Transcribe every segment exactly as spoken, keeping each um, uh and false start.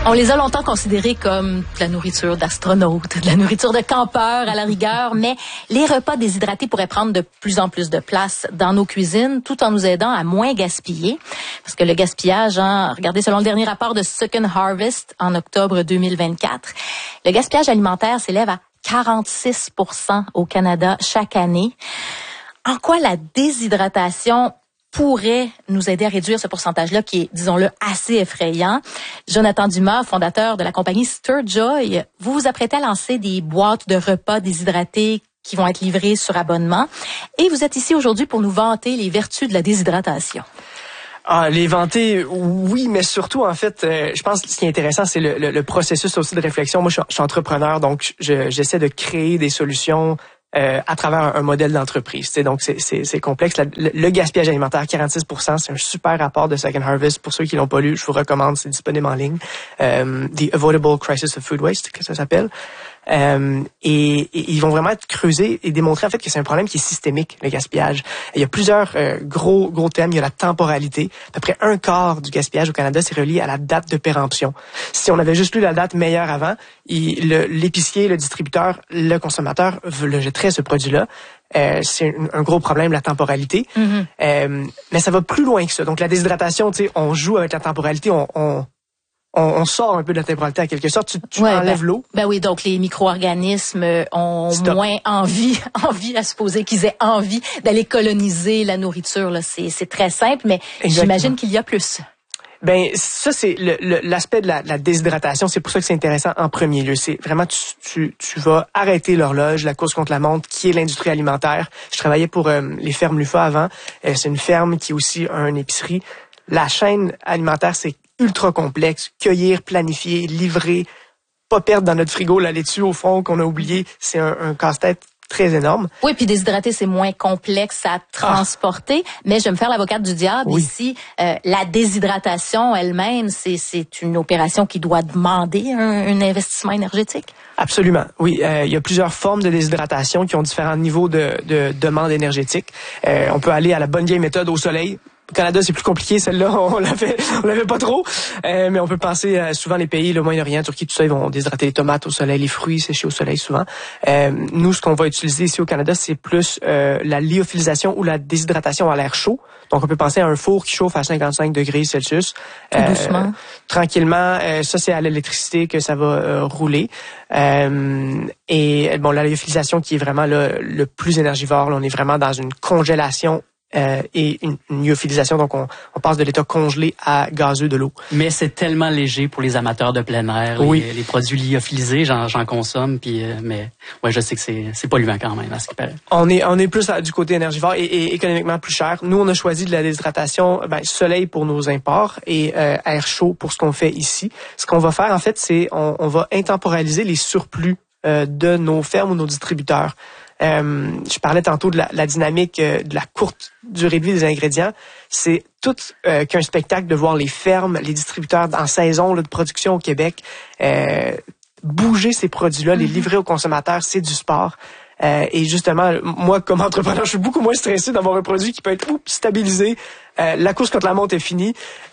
On les a longtemps considérés comme de la nourriture d'astronautes, de la nourriture de campeurs à la rigueur, mais les repas déshydratés pourraient prendre de plus en plus de place dans nos cuisines, tout en nous aidant à moins gaspiller. Parce que le gaspillage, hein, regardez, selon le dernier rapport de Second Harvest en octobre deux mille vingt-quatre, le gaspillage alimentaire s'élève à quarante-six pour cent au Canada chaque année. En quoi la déshydratation pourrait nous aider à réduire ce pourcentage-là qui est, disons-le, assez effrayant? Jonathan Dumas, fondateur de la compagnie Sturjoy, vous vous apprêtez à lancer des boîtes de repas déshydratés qui vont être livrées sur abonnement. Et vous êtes ici aujourd'hui pour nous vanter les vertus de la déshydratation. Ah, les vanter, oui, mais surtout, en fait, euh, je pense que ce qui est intéressant, c'est le, le, le processus aussi de réflexion. Moi, je suis, je suis entrepreneur, donc je, j'essaie de créer des solutions Euh, à travers un modèle d'entreprise. T'sais, donc, c'est, c'est, c'est complexe. La, le, le gaspillage alimentaire, quarante-six pour cent, c'est un super rapport de Second Harvest. Pour ceux qui l'ont pas lu, je vous recommande, c'est disponible en ligne. Euh, The Avoidable Crisis of Food Waste, que ça s'appelle. Euh, et, et ils vont vraiment être creusés et démontrer en fait que c'est un problème qui est systémique, le gaspillage. Et il y a plusieurs euh, gros gros thèmes. Il y a la temporalité. À peu près un quart du gaspillage au Canada, c'est relié à la date de péremption. Si on avait juste lu la date meilleure avant, il, le, l'épicier, le distributeur, le consommateur le jetterait ce produit-là. Euh, c'est un, un gros problème, la temporalité. Mm-hmm. Euh, mais ça va plus loin que ça. Donc la déshydratation, tu sais, on joue avec la temporalité, on, on On, on sort un peu de la temporalité en quelque sorte. Tu, tu ouais, enlèves ben, l'eau. Ben oui, donc les micro-organismes ont Stop. moins envie, envie à supposer qu'ils aient envie d'aller coloniser la nourriture. Là, c'est, c'est très simple, mais Exactement. J'imagine qu'il y a plus. Ben ça c'est le, le, l'aspect de la, la déshydratation. C'est pour ça que c'est intéressant en premier lieu. C'est vraiment tu, tu, tu vas arrêter l'horloge, la course contre la montre, qui est l'industrie alimentaire. Je travaillais pour euh, les fermes Lufa avant. Euh, c'est une ferme qui est aussi une épicerie. La chaîne alimentaire, c'est ultra complexe, cueillir, planifier, livrer, pas perdre dans notre frigo la laitue au fond qu'on a oublié, c'est un, un casse-tête très énorme. Oui, puis déshydrater, c'est moins complexe à transporter, ah. mais je vais me faire l'avocate du diable oui. ici. Euh, la déshydratation elle-même, c'est, c'est une opération qui doit demander un, un investissement énergétique? Absolument, oui. Euh, il y a plusieurs formes de déshydratation qui ont différents niveaux de, de demande énergétique. Euh, on peut aller à la bonne vieille méthode au soleil. Au Canada, c'est plus compliqué, celle-là, on l'avait, on l'avait pas trop. Euh, mais on peut penser à souvent les pays, le Moyen-Orient, Turquie, tout ça, ils vont déshydrater les tomates au soleil, les fruits séchés au soleil souvent. Euh, nous, ce qu'on va utiliser ici au Canada, c'est plus euh, la lyophilisation ou la déshydratation à l'air chaud. Donc, on peut penser à un four qui chauffe à cinquante-cinq degrés Celsius. Tout euh, doucement. Tranquillement. Euh, ça, c'est à l'électricité que ça va euh, rouler. Euh, et bon, la lyophilisation qui est vraiment là, le plus énergivore, là, on est vraiment dans une congélation Euh, et une, une lyophilisation, donc on, on passe de l'état congelé à gazeux de l'eau. Mais c'est tellement léger pour les amateurs de plein air. Oui. Les, les produits lyophilisés, j'en, j'en consomme, puis euh, mais ouais, je sais que c'est, c'est polluant quand même, à ce qui paraît. On est, on est plus à, du côté énergivore et, et économiquement plus cher. Nous, on a choisi de la déshydratation, ben, soleil pour nos imports et euh, air chaud pour ce qu'on fait ici. Ce qu'on va faire, en fait, c'est on, on va intemporaliser les surplus euh, de nos fermes ou nos distributeurs. Euh, je parlais tantôt de la, la dynamique euh, de la courte durée de vie des ingrédients. C'est tout euh, qu'un spectacle de voir les fermes, les distributeurs en saison là, de production au Québec euh, bouger ces produits-là, mm-hmm. les livrer aux consommateurs, c'est du sport. Euh, et justement, moi, comme entrepreneur, je suis beaucoup moins stressé d'avoir un produit qui peut être oups, stabilisé. Euh, la course contre la montre est finie.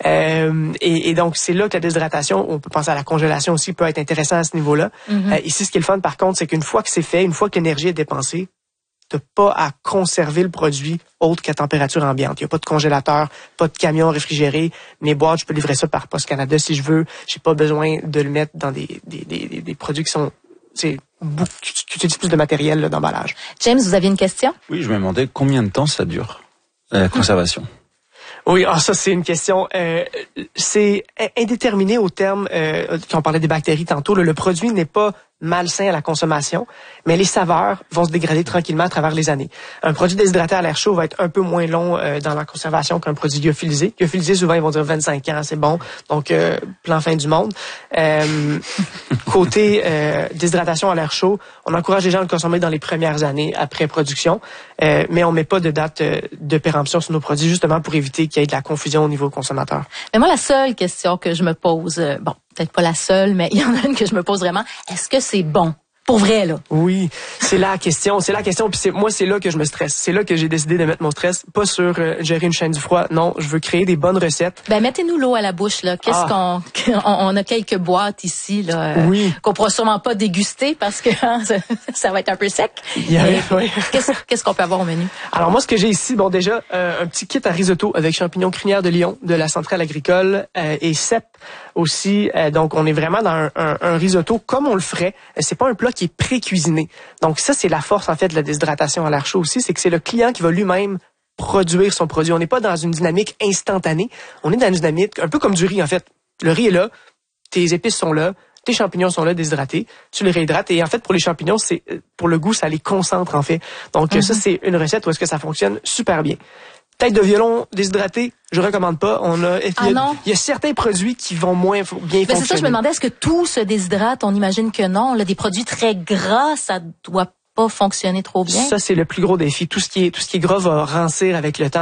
Euh, et, et donc, c'est là que la déshydratation, on peut penser à la congélation aussi, peut être intéressant à ce niveau-là. Mm-hmm. Euh, ici, ce qui est le fun, par contre, c'est qu'une fois que c'est fait, une fois que l'énergie est dépensée, t'as pas à conserver le produit autre qu'à température ambiante. Il n'y a pas de congélateur, pas de camion réfrigéré. Mes boîtes, je peux livrer ça par Post Canada si je veux. J'ai pas besoin de le mettre dans des, des, des, des produits qui sont... C'est beaucoup, qui utilisent plus de matériel là, d'emballage. James, vous aviez une question? Oui, je me demandais combien de temps ça dure, la conservation. Oui, ah, ça c'est une question. Euh, c'est indéterminé au terme, euh, quand on parlait des bactéries tantôt, là, le produit n'est pas malsain à la consommation, mais les saveurs vont se dégrader tranquillement à travers les années. Un produit déshydraté à l'air chaud va être un peu moins long euh, dans la conservation qu'un produit lyophilisé. Lyophilisé, souvent, ils vont dire vingt-cinq ans, c'est bon, donc euh, plan fin du monde. Euh, côté euh, déshydratation à l'air chaud, on encourage les gens à le consommer dans les premières années après production, euh, mais on met pas de date euh, de péremption sur nos produits, justement pour éviter qu'il y ait de la confusion au niveau consommateur. Mais moi, la seule question que je me pose, euh, bon, peut-être pas la seule, mais il y en a une que je me pose vraiment. Est-ce que c'est bon? Pour vrai, là. Oui, c'est la question. C'est la question. Puis c'est, moi, c'est là que je me stresse. C'est là que j'ai décidé de mettre mon stress. Pas sur euh, gérer une chaîne du froid. Non, je veux créer des bonnes recettes. Ben, mettez-nous l'eau à la bouche, là. Qu'est-ce ah. qu'on... qu'on on a quelques boîtes ici là, euh, oui. qu'on pourra sûrement pas déguster parce que hein, ça, ça va être un peu sec. Yeah, Mais, oui. qu'est-ce, qu'est-ce qu'on peut avoir au menu? Alors moi, ce que j'ai ici, bon déjà, euh, un petit kit à risotto avec champignons crinières de Lyon de la centrale agricole euh, et cèpe aussi. Euh, donc, on est vraiment dans un, un, un risotto comme on le ferait. C'est pas un plat qui est pré-cuisiné. Donc ça, c'est la force en fait de la déshydratation à l'air chaud aussi, c'est que c'est le client qui va lui-même produire son produit. On n'est pas dans une dynamique instantanée. On est dans une dynamique un peu comme du riz en fait. Le riz est là, tes épices sont là, tes champignons sont là déshydratés, tu les réhydrates et en fait pour les champignons, c'est pour le goût, ça les concentre en fait. Donc mm-hmm. ça c'est une recette où est-ce que ça fonctionne super bien. Tête de violon déshydratée, je recommande pas. On a, il, ah y a non? il y a certains produits qui vont moins bien fonctionner. Ben c'est ça, je me demandais, est-ce que tout se déshydrate? On imagine que non. Là, des produits très gras, ça doit pas fonctionner trop bien. Ça, c'est le plus gros défi. Tout ce qui est, tout ce qui est gras va rancir avec le temps.